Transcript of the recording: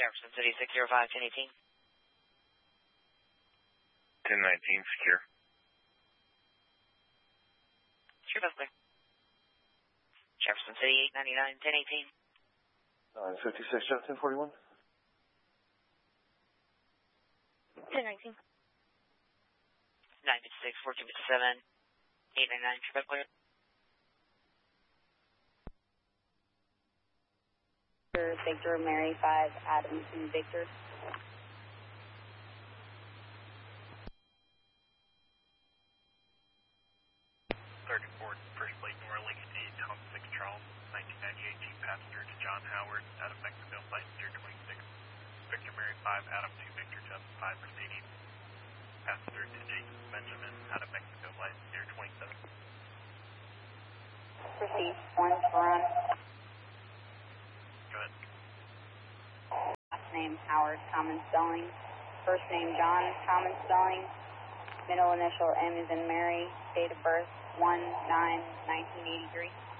Jefferson City 605 1018. 1019 secure. Sure, that's clear. Jefferson City 899 1018. 56 Jeff 1041. 1019. 956 4257 899. Sure, that's clear. Victor, Mary 5, Adams and Victor. First Plate Nora Lincoln 8, Tom 6 Charles, 1998 Jeep passenger to John Howard, out of Mexico, flight 026. Victor Mary 5, Adam 2 Victor, Jeff 5 Mercedes. Passenger to Jason Benjamin, out of Mexico, flight 027. Proceed, 1 to run. Go ahead. Last name Howard, common spelling. First name John, common spelling. Middle initial M is in Mary. Date of birth 1/9/1983.